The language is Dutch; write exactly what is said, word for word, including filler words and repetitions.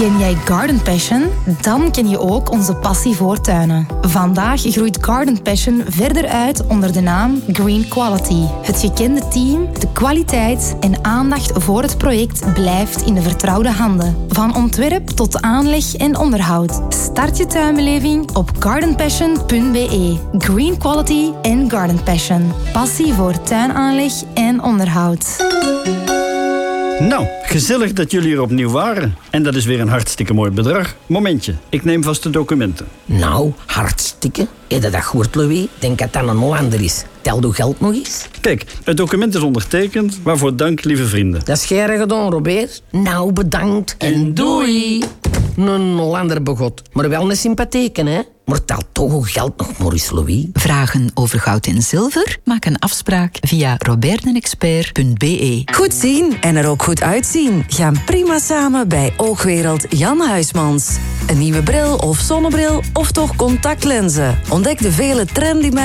Ken jij Garden Passion? Dan ken je ook onze passie voor tuinen. Vandaag groeit Garden Passion verder uit onder de naam Green Quality. Het gekende team, de kwaliteit en aandacht voor het project blijft in de vertrouwde handen. Van ontwerp tot aanleg en onderhoud. Start je tuinbeleving op garden passion punt b e. Green Quality en Garden Passion. Passie voor tuinaanleg en onderhoud. Nou, gezellig dat jullie er opnieuw waren. En dat is weer een hartstikke mooi bedrag. Momentje, ik neem vast de documenten. Nou, hartstikke. Heb je dat gehoord, Louis? Denk dat dat een Hollander is. Tel uw geld nog eens. Kijk, het document is ondertekend, waarvoor dank, lieve vrienden. Dat is gij gedaan, Robert. Nou, bedankt. En doei. Een Hollander begot. Maar wel een sympathieke, hè? Maar tel toch uw geld nog maar eens, Louis. Vragen over goud en zilver? Maak een afspraak via robertenexpert punt b e. Goed zien en er ook goed uitzien gaan prima samen bij Oogwereld Jan Huismans. Een nieuwe bril of zonnebril of toch contactlenzen. Ontdek de vele trendy